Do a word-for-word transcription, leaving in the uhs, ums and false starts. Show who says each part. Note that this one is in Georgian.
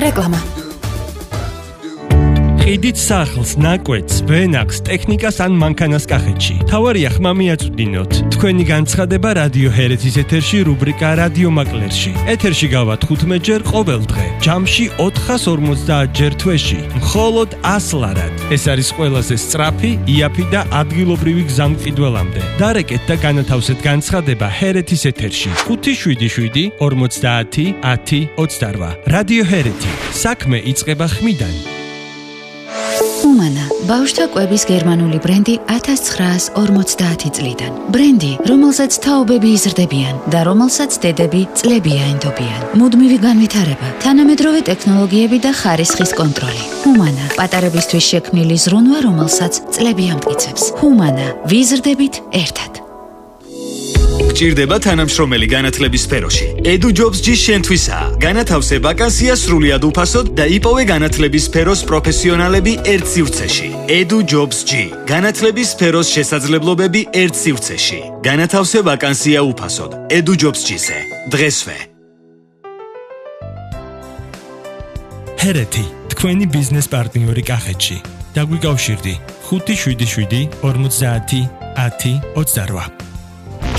Speaker 1: რეკლამა.
Speaker 2: ყიდით სახლს, ნაკვეთს, ვენახს, ტექნიკას ან მანქანას კახეთში. თავარია ხმა მიაწვდინოთ. თქვენი განცხადება რადიო ჰერეთის ეთერში რუბრიკა რადიო მაკლერში. ეთერში გავა თხუთმეტ ჯერ ყოველ დღე. ჯამში ოთხას ორმოცდაათ ჯერ თვეში. მხოლოდ ას ლარად. ეს არის ყველაზე სწრაფი, იაფი და ადგილობრივი გზა მყიდველამდე. დარეკეთ და განათავსეთ განცხადება ჰერეთის ეთერში. ხუთი შვიდი შვიდი ორმოცდაათი ათი ოცდარვა. რადიო ჰერეთი. საქმე იწყება ხმიდან.
Speaker 1: ჰუმანა, ბავშვთა კვების გერმანული ბრენდი ათას ცხრაას ორმოცდაათი წლიდან. ბრენდი, რომელსაც თაობები იზრდებიან და რომელსაც დედები წლები აენდობიან. მუდმივი განვითარება, თანამედროვე ტექნოლოგიები და ხარისხის კონტროლი. ჰუმანა, პატარებისთვის შექმნილი ზრუნვა, რომელსაც წლები ამტკიცებს. ჰუმანა, ვიზრდებით ერთად.
Speaker 3: გჭირდება თანამშრომელი განათლების სფეროში. Edu Jobs G შენთვისაა. განათავსე ვაკანსია სრულიად უფასოდ და იპოვე განათლების სფეროს პროფესიონალები ერთ სივრცეში. Edu Jobs G. განათლების სფეროს შესაძლებლობები ერთ სივრცეში. განათავსე ვაკანსია უფასოდ. Edu Jobs G-ზე. დღესვე.
Speaker 2: ჰერეთი, თქვენი ბიზნეს პარტნიორი კახეთში. დაგვიკავშირდი ხუთი შვიდი შვიდი ორმოცდაათი ათი ოცდარვა.